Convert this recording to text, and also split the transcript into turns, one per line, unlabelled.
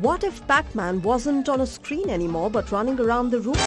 What if Pac-Man wasn't on a screen anymore but running around the room?